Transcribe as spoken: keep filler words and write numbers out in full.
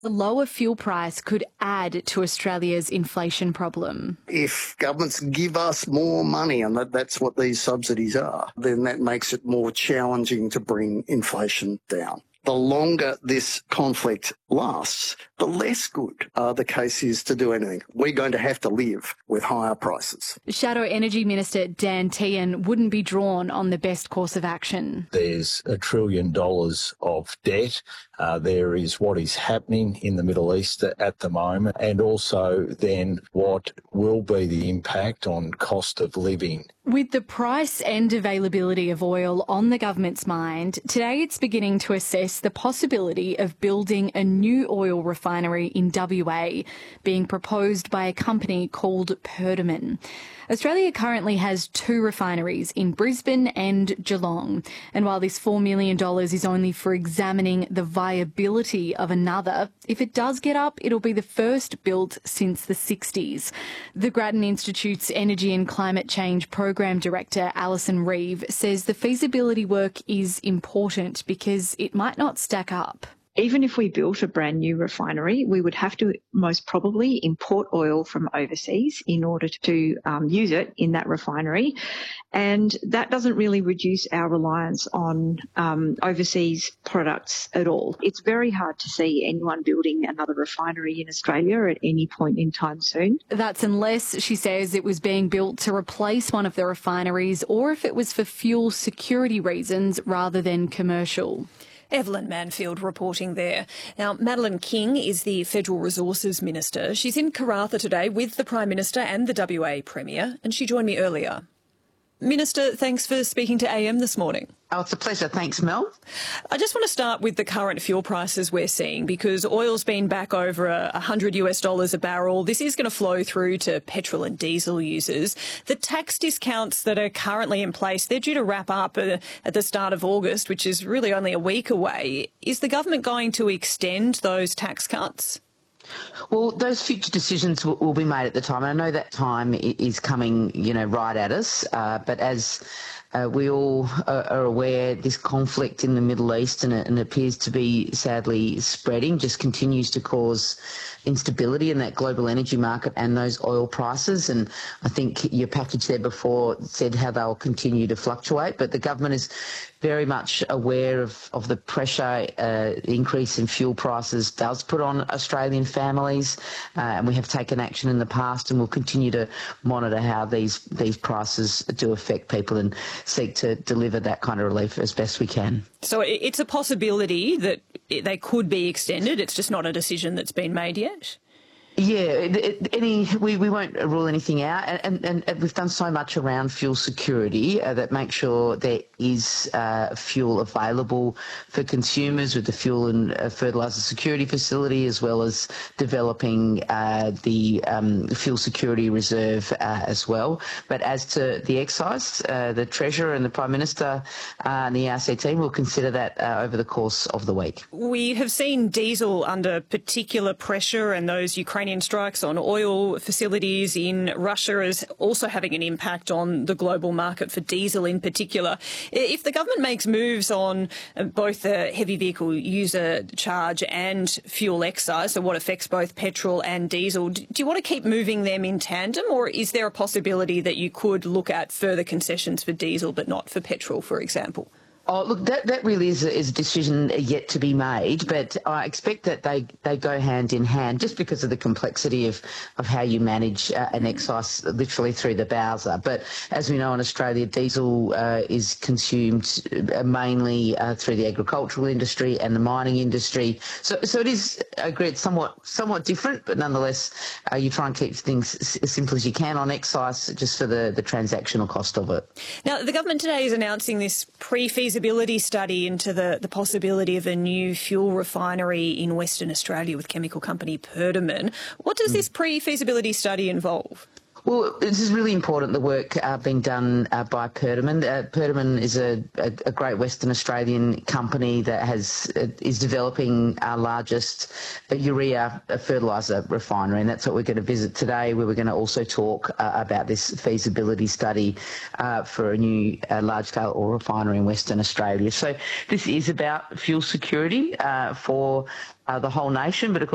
The lower fuel price could add to Australia's inflation problem. If governments give us more money, and that, that's what these subsidies are, then that makes it more challenging to bring inflation down. The longer this conflict lasts, the less good uh, the case is to do anything. We're going to have to live with higher prices. Shadow Energy Minister Dan Tehan wouldn't be drawn on the best course of action. There's a trillion dollars of debt. Uh, there is what is happening in the Middle East at the moment, and also then what will be the impact on cost of living. With the price and availability of oil on the government's mind, today it's beginning to assess the possibility of building a new oil refinery in W A, being proposed by a company called Perdaman. Australia currently has two refineries in Brisbane and Geelong, and while this four million dollars is only for examining the viability of another, if it does get up, it'll be the first built since the sixties. The Grattan Institute's Energy and Climate Change Program Director, Alison Reeve, says the feasibility work is important because it might not stack up. Even if we built a brand new refinery, we would have to most probably import oil from overseas in order to um, use it in that refinery. And that doesn't really reduce our reliance on um, overseas products at all. It's very hard to see anyone building another refinery in Australia at any point in time soon. That's unless, she says, it was being built to replace one of the refineries or if it was for fuel security reasons rather than commercial. Evelyn Manfield reporting there. Now, Madeleine King is the Federal Resources Minister. She's in Karratha today with the Prime Minister and the W A Premier, and she joined me earlier. Minister, thanks for speaking to A M this morning. Oh, it's a pleasure. Thanks, Mel. I just want to start with the current fuel prices we're seeing, because oil's been back over a hundred US dollars a barrel. This is going to flow through to petrol and diesel users. The tax discounts that are currently in place, they're due to wrap up uh, at the start of August, which is really only a week away. Is the government going to extend those tax cuts? Well, those future decisions will, will be made at the time. And I know that time is coming, you know, right at us. Uh, but as uh, we all are, are aware, this conflict in the Middle East, and it, and it appears to be sadly spreading, just continues to cause instability in that global energy market and those oil prices. And I think your package there before said how they'll continue to fluctuate. But the government is very much aware of, of the pressure uh, increase in fuel prices does put on Australian families, uh, and we have taken action in the past and will continue to monitor how these these prices do affect people and seek to deliver that kind of relief as best we can. So it's a possibility that they could be extended. It's just not a decision that's been made yet? Yeah, any we, we won't rule anything out, and, and, and we've done so much around fuel security uh, that makes sure there is uh, fuel available for consumers with the fuel and uh, fertiliser security facility, as well as developing uh, the um, fuel security reserve uh, as well. But as to the excise, uh, the Treasurer and the Prime Minister uh, and the E R C team will consider that uh, over the course of the week. We have seen diesel under particular pressure, and those Ukrainian strikes on oil facilities in Russia is also having an impact on the global market for diesel in particular. If the government makes moves on both the heavy vehicle user charge and fuel excise, so what affects both petrol and diesel, do you want to keep moving them in tandem, or is there a possibility that you could look at further concessions for diesel but not for petrol, for example? Oh, look, that, that really is a, is a decision yet to be made, but I expect that they, they go hand in hand just because of the complexity of, of how you manage uh, an excise literally through the Bowser. But as we know in Australia, diesel uh, is consumed mainly uh, through the agricultural industry and the mining industry. So so it is, I agree, it's somewhat, somewhat different, but nonetheless, uh, you try and keep things as simple as you can on excise just for the, the transactional cost of it. Now, the government today is announcing this pre-feasibility feasibility study into the, the possibility of a new fuel refinery in Western Australia with chemical company Perdaman. What does this pre-feasibility study involve? Well, this is really important, the work uh, being done uh, by Perdaman. Uh, Perdaman is a, a, a great Western Australian company that has uh, is developing our largest uh, urea fertiliser refinery, and that's what we're going to visit today, where we're going to also talk uh, about this feasibility study uh, for a new uh, large-scale oil refinery in Western Australia. So this is about fuel security uh, for uh, the whole nation, but of course